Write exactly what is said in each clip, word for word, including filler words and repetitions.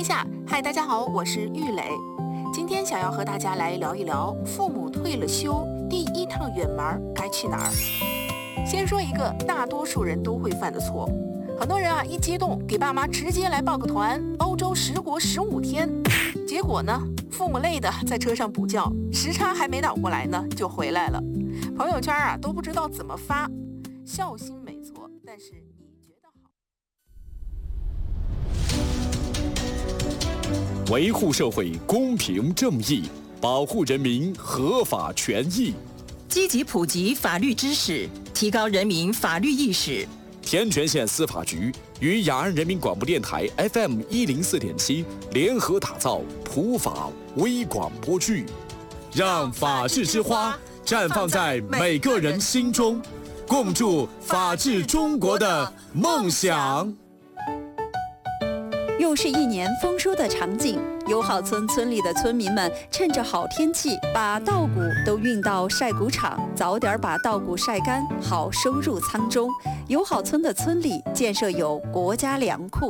天下。嗨，大家好，我是玉磊。今天想要和大家来聊一聊父母退了休，第一趟远门该去哪儿。先说一个大多数人都会犯的错，很多人啊一激动给爸妈直接来报个团，欧洲十国十五天，结果呢，父母累的在车上补觉，时差还没倒过来呢就回来了，朋友圈啊都不知道怎么发。孝心没错，但是你觉得好？ 维护社会公平正义，保护人民合法权益， 积极普及法律知识，提高人民法律意识。 天全县司法局与雅安人民广播电台 F M 一零四点七联合打造普法微广播剧，让法治之花绽放在每个人心中，共筑法治中国的梦想。 又是一年丰收的场景，友好村村里的村民们趁着好天气，把稻谷都运到晒谷场，早点把稻谷晒干，好收入仓中。友好村的村里建设有国家粮库。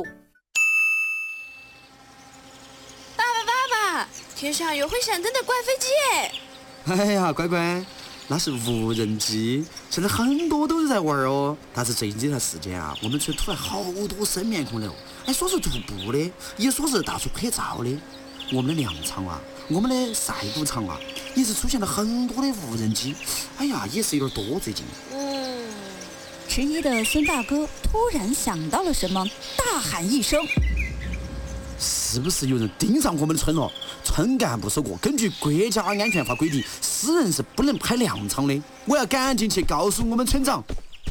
爸爸爸爸，天上有会闪灯的怪飞机耶！ 哎呀，乖乖，那是无人机，现在很多都是在玩哦。但是最近这段时间啊，我们村突然好多生面孔了，哎，说是徒步的，也说是到处拍照的。我们的粮场啊，我们的晒谷场啊，也是出现了很多的无人机。哎呀，也是有点多最近。 嗯， 迟疑的孙大哥突然想到了什么，大喊一声： 是不是有人盯上我们的村了？村干部说过，根据国家安全法规定，私人是不能拍粮场的。我要赶紧去告诉我们村长。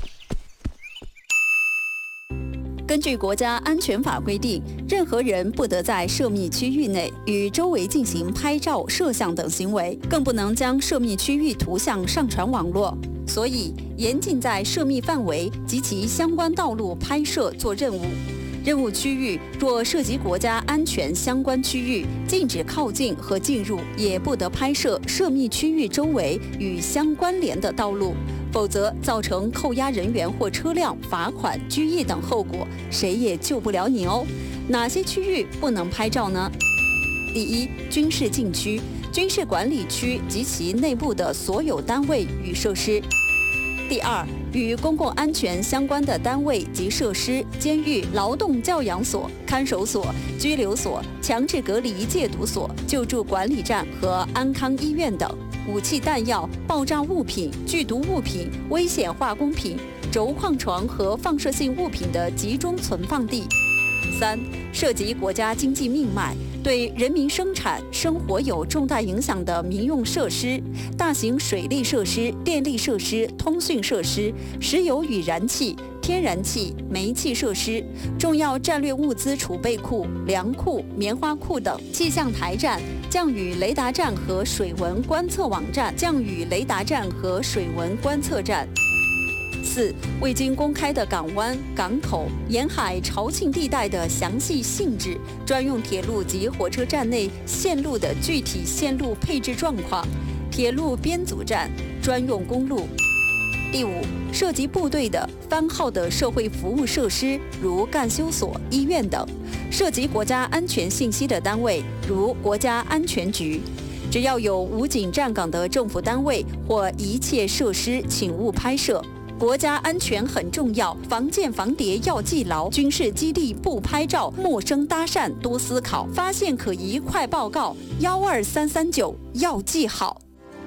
根据国家安全法规定，任何人不得在涉密区域内与周围进行拍照、摄像等行为，更不能将涉密区域图像上传网络。所以，严禁在涉密范围及其相关道路拍摄做任务。任务区域若涉及国家安全相关区域，禁止靠近和进入，也不得拍摄涉密区域周围与相关联的道路，否则造成扣押人员或车辆、罚款、拘役等后果，谁也救不了你哦。哪些区域不能拍照呢？第一，军事禁区、军事管理区及其内部的所有单位与设施。第二，与公共安全相关的单位及设施，监狱、劳动教养所、看守所、拘留所、强制隔离戒毒所、救助管理站和安康医院等。武器弹药、爆炸物品、剧毒物品、危险化工品、轴矿床和放射性物品的集中存放地。三、涉及国家经济命脉，对人民生产生活有重大影响的民用设施、大型水利设施、电力设施、通讯设施、石油与燃气、天然气、煤气设施、重要战略物资储备库、粮库、棉花库等；气象台站、降雨雷达站和水文观测网站、降雨雷达站和水文观测站。四、未经公开的港湾、港口、沿海潮沁地带的详细性质，专用铁路及火车站内线路的具体线路配置状况，铁路编组站、专用公路。第五，涉及部队的番号的社会服务设施，如干休所、医院等；涉及国家安全信息的单位，如国家安全局。只要有武警站岗的政府单位或一切设施，请勿拍摄。国家安全很重要，防间防谍要记牢，军事基地不拍照，陌生搭讪多思考，发现可疑快报告，幺二三三九要记好。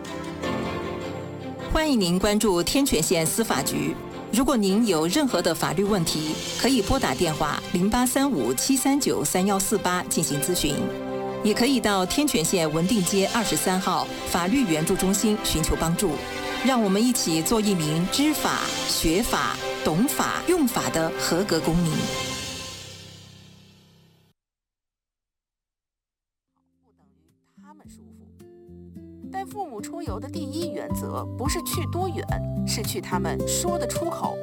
欢迎您关注天全县司法局。如果您有任何的法律问题，可以拨打电话零八三五七三九三幺四八进行咨询，也可以到天全县文定街二十三号法律援助中心寻求帮助。让我们一起做一名知法、学法、懂法、用法的合格公民。 不等于他们舒服。带父母出游的第一原则，不是去多远，是去他们说得出口、